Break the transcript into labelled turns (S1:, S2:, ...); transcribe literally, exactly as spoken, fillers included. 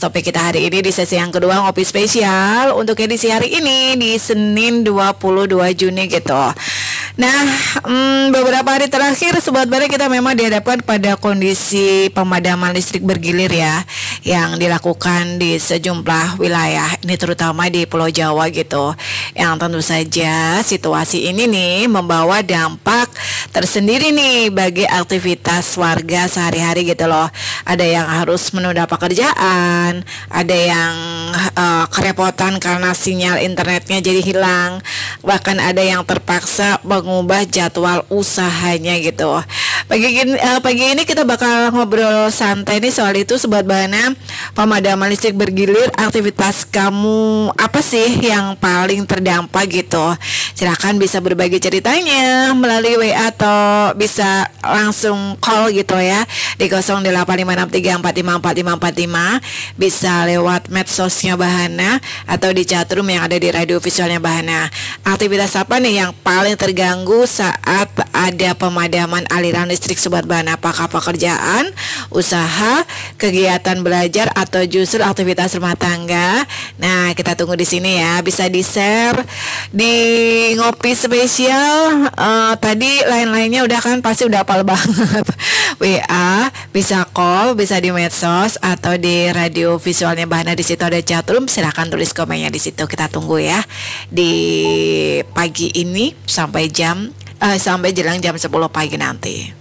S1: topik kita hari ini di sesi yang kedua ngopi spesial untuk edisi hari ini di Senin dua puluh dua Juni gitu. Nah, hmm, beberapa hari terakhir Sobat Bara kita memang dihadapkan pada kondisi pemadaman listrik bergilir ya, yang dilakukan di sejumlah wilayah, ini terutama di Pulau Jawa gitu. Yang tentu saja situasi ini nih membawa dampak tersendiri nih bagi aktivitas warga sehari-hari gitu loh. Ada yang harus menunda pekerjaan, ada yang uh, kerepotan karena sinyal internetnya jadi hilang, bahkan ada yang terpaksa mengubah jadwal usahanya gitu. Pagi ini, uh, pagi ini kita bakal ngobrol santai nih soal itu Sobat Bana. Pemadaman listrik bergilir, aktivitas kamu apa sih yang paling terdampak gitu? Silakan bisa berbagi ceritanya melalui W A atau bisa langsung call gitu ya di nol delapan lima enam tiga empat lima empat lima empat lima, bisa lewat medsosnya Bahana atau di chatroom yang ada di radio visualnya Bahana. Aktivitas apa nih yang paling terganggu saat ada pemadaman aliran listrik Sobat Bahana? Apakah pekerjaan, usaha, kegiatan belajar atau justru aktivitas rumah tangga? Nah, kita tunggu di sini ya. Bisa di-share di ngopi spesial. Uh, tadi lain-lainnya udah kan pasti udah hafal banget. W A, bisa call, bisa di medsos atau di radio visualnya Bahana, di situ ada chatroom. Silahkan tulis komennya di situ. Kita tunggu ya di pagi ini sampai jam uh, sampai jelang jam sepuluh pagi nanti.